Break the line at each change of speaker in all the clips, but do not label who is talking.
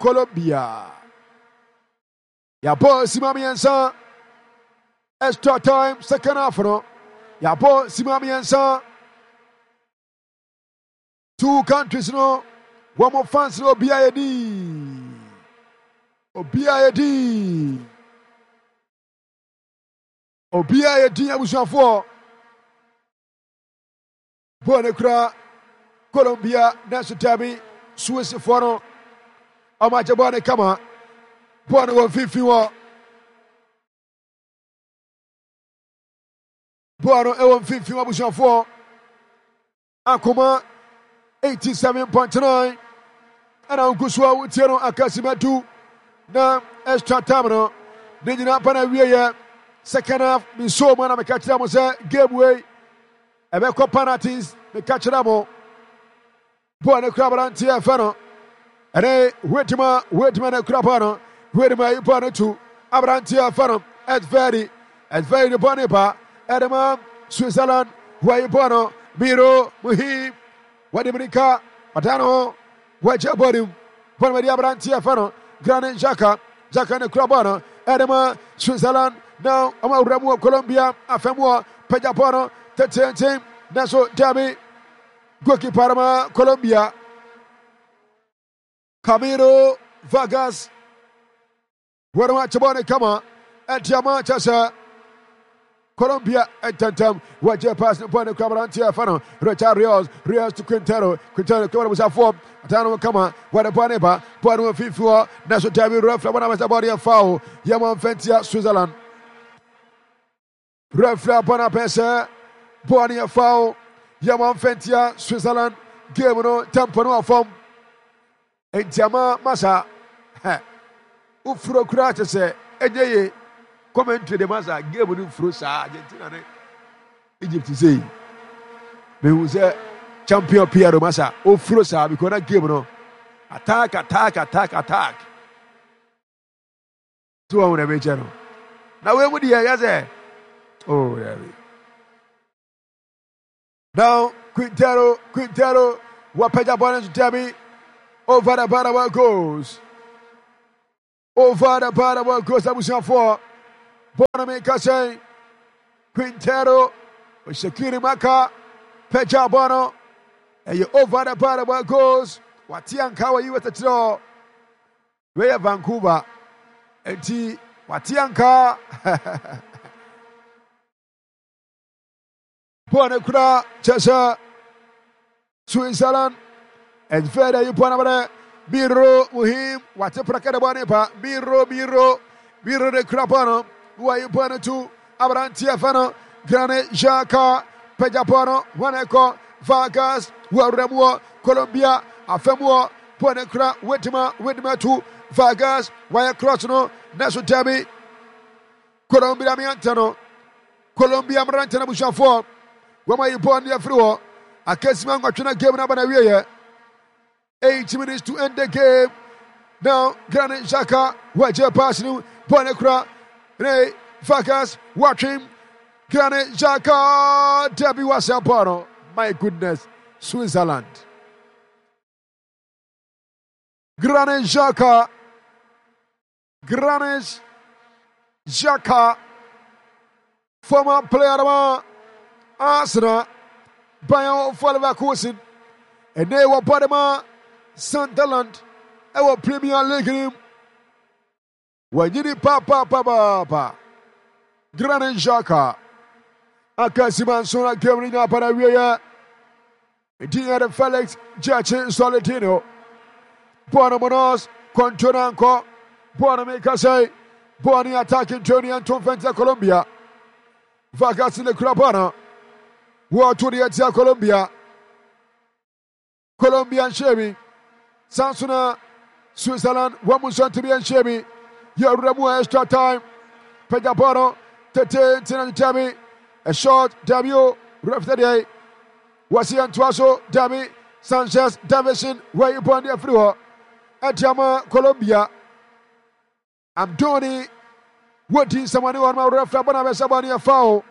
Colombia. Ya ball Simami Ensa. Extra time, second half. No? Ya ball Simami Ensa. Two countries, no. One more fans, no. BIAD. BIAD. BIAD. Abushafo. Bonekra. Colombia. National Derby. Swiss Fono. Amajabane Kama. Bono Fifiwa. Bono Ewan Fifiwa Abushafo. Akuma. 87.9 ana nkuswa utieno akasimatu na extra time no dejina pana wieye second half mi so mana me kachira mo se game way ebe ko penalties me kachira mo bo ne kra branti e fa no ere wetima ne kra pa no wetima ipo no tu abranti e fa no it's very the bone pa edema Switzerland why bono biro muhim Wadibrika, Patano, Wacha Bodim, Palmadia Brantia Fano, Granit Xhaka and Crabano, Edema, Switzerland, now Amauramu, Colombia, Afemua, Pejapano, Tetem, Naso Derby, Goki Parama, Colombia, Camilo, Vargas, Waramachabone Kama, and Jama Chasa. Colombia and Tantam, what you pass upon the Cabarantia Fano, Richard Rios to Quintero was a form, Tano Kama, what a Paneba, Pano Fifua, National Derby Ref, when I was about a foul, Yaman Fentia, Switzerland. Refla Bonapesa, Bonia foul, Yaman Fentia, Switzerland, Gamono, Tampano form, and Jama Massa, Ufro Kratase, and commentary the masa game with Frusa Argentina Egypt say me who say champion Pierre Massa o Frusa because that game no attack two on the bench no now where would you say oh yeah now Quintero Wapeja Bonus Derby over the bar goes I'm 4 Bonamika say Quintero Shakiri Maka Peja Bono and you over the bar about goes Watianka you at the draw Way of Vancouver and T Watianka Bonacra Chesa Switzerland and Feda you Bonabare Biro Muhim Wataprakadabanipa Biro de Crapano who you point to Abrantia Fano, Granit Xhaka, Pejapano, Waneko, Vargas, Waremua, Colombia, Afemua, Ponecra, Whittima 2, Vargas, Wire Crossno, National Derby, Colombia Miantano, Colombia Marantana Bushafo, Wama you born near Fruo, a Kesman Machina game number a year. 8 minutes to end the game. Now, Granit Xhaka, Waja passing, Ponecra. Ray Vargas watching Granit Xhaka Derby was a bottle. My goodness, Switzerland. Granit Xhaka, former player of Arsenal, Bayern Leverkusen, and they were Bodema, Sunderland, our Premier League. When you need Papa, Granit Xhaka, Akasiman Sona Gabriel Panavia, Dia Felix, Jace Solitino, Bonamonos, Contoranco, Bonamicase, Boni attacking Tony and Tonfenta Colombia, Vargas in the Crabana, War to the Colombia, Colombian Chevy, Sansuna, Switzerland, Wamuson to be and Chevy. You remove extra time. Pejapano, Tete, Tinami, a short debut, ref the day. Wasian Tuaso, Dami, Sanchez, Davison, where you born the Afro, Atama, Colombia. I'm doing what is someone who on my ref, Labana, Sabania foul.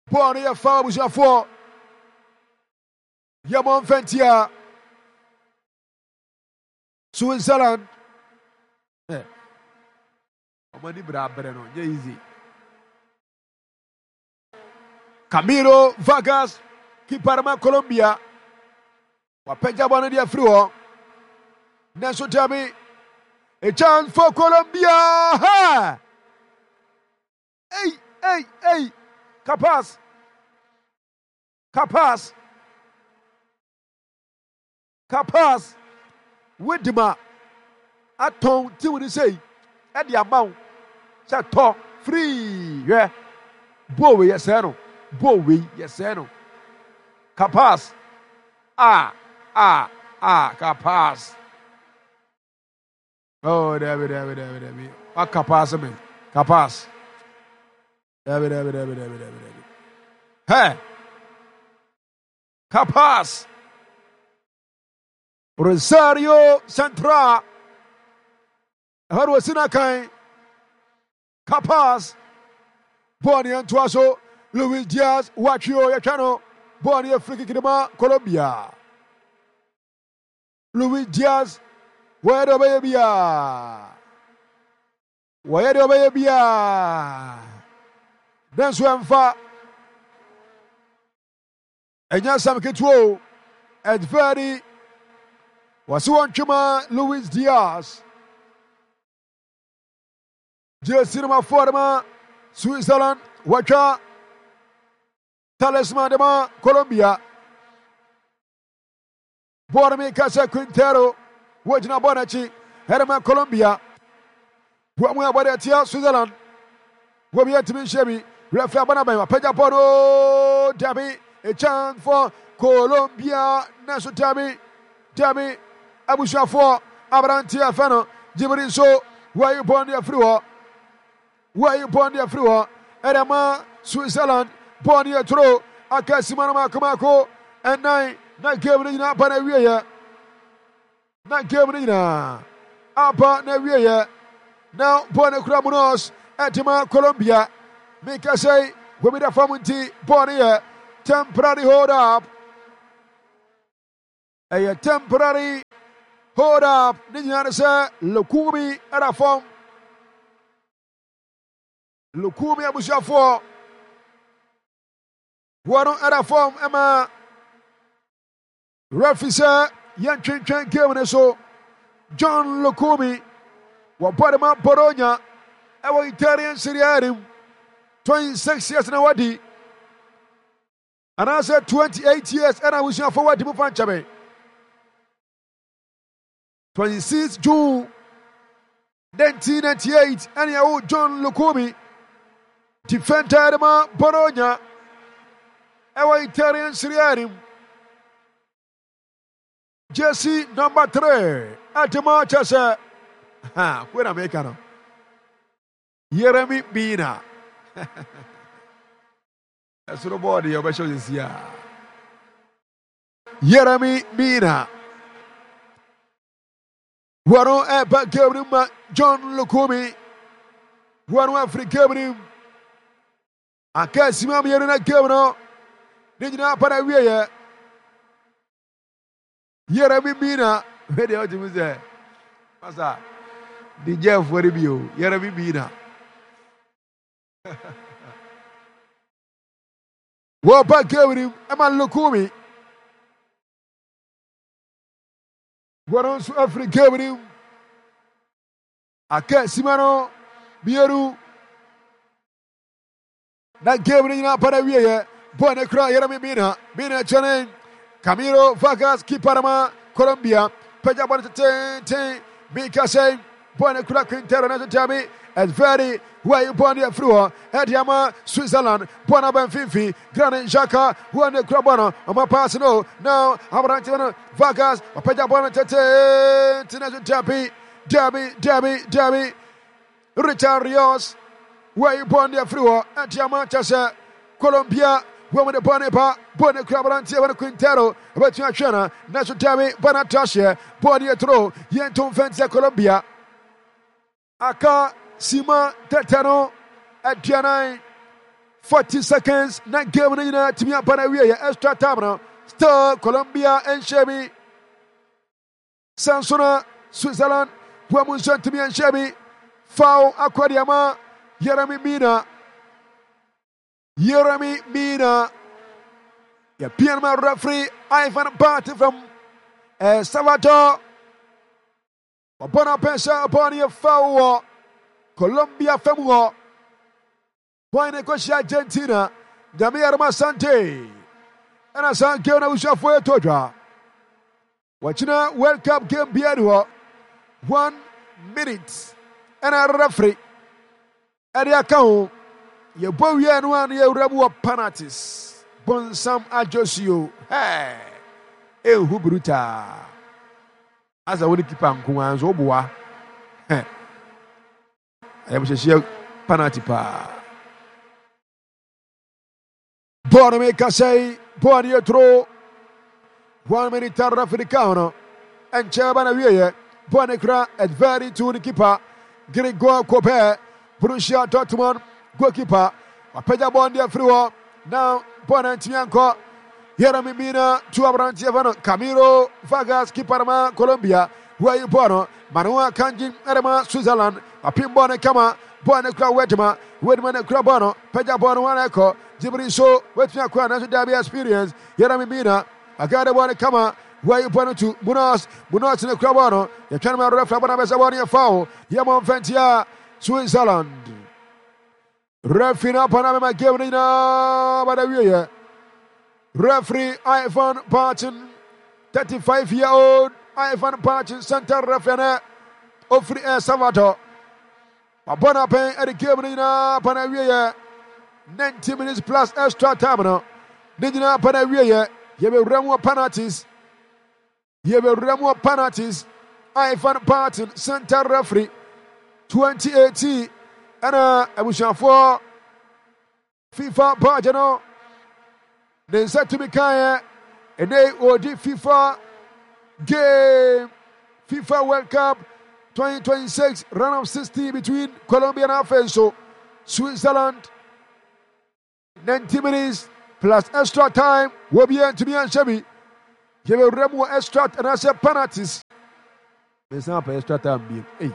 Born here, far was your four. Yamon Fentia. Switzerland. Amani Brabeno, easy. Camilo Vargas, Kiparama Colombia. Wapenja bwana dia free. Nelson Tami. A chance for Colombia. Ha! Hey. Capaz. Widima. Aton, see what you say. At the amount. Say talk free. Yeah. Bowie, yes, no. Bowie, yes, no. Capaz. Capaz. Oh, David. What capaz, man? Capaz. David. Hey. Capaz. Rosario Central. Harwasina Kai. Capaz. Boni Antuaso. Luis Diaz. Wachio Yachano. Boni Africa Kidama. Colombia. Luis Diaz. Where do baby? That's where I'm far. And yes, I'm Kitwo. And very was one Chuma Luis Diaz. Just cinema forma, Switzerland, Wacha, Talisman Dema, Colombia. Borame Casa Quintero. Wajina Bonachi, Herman Colombia, Wamua Bonatia, Switzerland, Wabia to be Chevy, Rafa Banabama, Pejaporo, Dabi, a chance for Colombia, National Dabi, Abusha for Abrantia Fano, Jibri so, why you born their free? Edema, Switzerland, born here through, Akasimana Kamako, and nine Gabriel Panavia. Na Gabriela, Apa Nevia, now Bona Cramonos, Atima, Colombia. Make us say, Wabida Famunti, Bonia, temporary hold up. A temporary hold up, Ninjanasa, Lukumi, Arafom. Lukumi Abushafo. Wano Arafom, Emma. Refisa. Yan Chen Kevin so John Lukumi Wapadama Poronya our Italian Syrianim 26 years now wadi and I said 28 years and I was here for what you find Chabe 26 June 1998 and you John Lukumi defender Adama Poronya our Italian Syrianim Jesse number 3 at the Manchester. Where am I? Jeremy Bina. That's the body of a show this year. Jeremy Bina. Wano Epa Gabriel John Lukumi. Wano Africa Gabriel. I can't see my Yerina Gabriel. Did you not put a way? Jeremy Bina, where the ultimate say, Master, the Jeff for review, Jeremy Bina. Wapa Gabriel, Eman Lukumi. Guaron Africa Gabriel. Ake Simano, Bieru. That Gabriel na para wiye, Bone Kra, Jeremy Bina, Bina Chanen. Camilo Vargas, Kiparama, Colombia, Pejabon Ten, Bicase, Bona Crack International Tammy, and very where you born your fruit, Ediama, Switzerland, Bona Benfifi, Granit Xhaka, Juan de Crabano, Oma Pasino, now Amarantino, Vargas, Pejabon Ten, Derby, Richard Rios, where you born your fruit, Ediama Chasa, Colombia. Woman the Bonepa, Bonne Crabarantia, and Quintero, about China, National Tammy, Bonatasha, Bonia Tro, Yenton Fence, Colombia, Aka, Sima, Tetano, at Tianai, 40 seconds. Na game na timia pana wiye extra time no. Still Colombia and Shebi. Sansona Switzerland. Wamunson timia and Shebi. Foul Aquadiama. Yeremi Mina. Yeah, PNM referee Ivan Barty from Salvador. Bona pensa upon your foul. Colombia Femua. Point Coach Argentina. Damir Masante. And I saw Gana Ushafoya Todra. Watching a World Cup game Bianua. 1 minute. And a referee. At the account. Your boy and one year Rabu penalties. Bonsam Ajosio. Hey. Hubruta. As I would keep on Kuan's Obua. I am a penalty pa. Bonameka say, Bonia throw 1 minute for the counter. And Chabana Via, Bonacra at very to the keeper. Gregor Copper, Borussia Dortmund, goalkeeper. Apeja Bondia Frua. Now Bonantianco. Yeremi Mina, two Abrantiavano, Camilo Vargas, Kiparama, Colombia, Huay Bono, Manua Kanjin, Erema, Switzerland, a Pimbone Kama, Bonacra Wedma, Wedman Crabono, Peja Bono, Echo, Jibri So, Wetna National Derby experience, Yeremi Mina, Agada Bone Kama, Huay Bono to Munas in the Crabono, the Chanama Refabana Besabonia Foul, Yamon Ventia, Switzerland. Refina Panama Gavrina, Badavia. Referee Ivan Barton, 35-year-old Ivan Barton, center referee of El Salvador. Abona Pen at the game in Panavia, 90 minutes plus extra time. Nidina Panavia, you will run more penalties. Ivan Barton, center referee, 2018. And I wish for FIFA Bargano. Then said to me, Kaya, and they ordered FIFA game, FIFA World Cup 2026, round of 16 between Colombia and Alfonso, Switzerland, 90 minutes plus extra time. Will be to me and Chevy. You will remove extra and I said penalties. There's not extra time. Hey,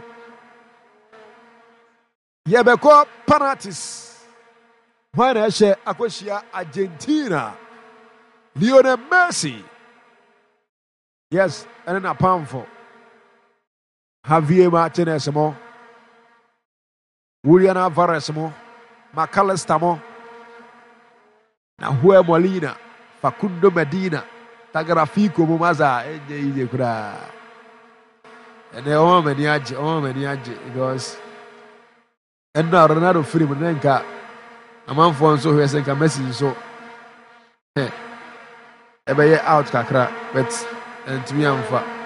yeah, because penalties. Why I say Akosia Argentina. Lionel Messi. Yes, and then a powerful. Javier Martinez mo. Julian Alvarez mo. McAllister mo. Na Molina. Facundo Medina. Tagrafico mo maza. Eje kura. And they all many because and now Ronaldo free Munenka. A man for so he said Messi so. Ebe ye out kakra, but and to me am fa.